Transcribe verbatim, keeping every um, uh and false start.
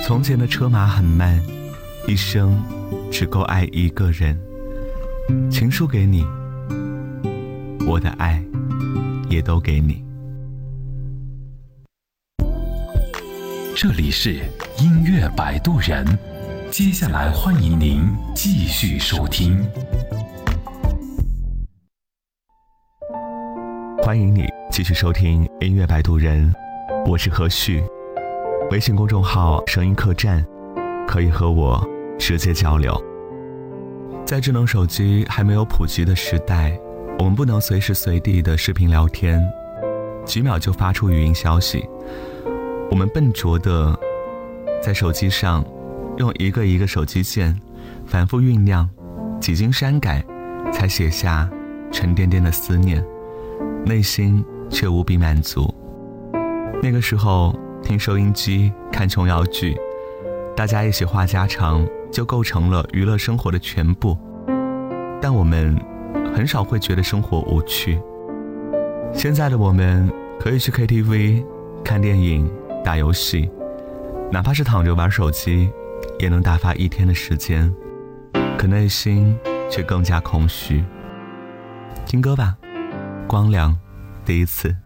从前的车马很慢，一生只够爱一个人。情书给你，我的爱也都给你。 这里是音乐摆渡人，接下来欢迎您继续收听。 欢迎你继续收听音乐摆渡人，我是何旭。微信公众号声音客栈，可以和我直接交流。在智能手机还没有普及的时代，我们不能随时随地的视频聊天，几秒就发出语音消息。我们笨拙的在手机上用一个一个手机键反复酝酿，几经删改，才写下沉甸甸的思念，内心却无比满足。那个时候听收音机看琼瑶剧，大家一起话家常就构成了娱乐生活的全部，但我们很少会觉得生活无趣。现在的我们可以去 K T V 看电影打游戏，哪怕是躺着玩手机也能打发一天的时间，可内心却更加空虚。听歌吧，光良第一次。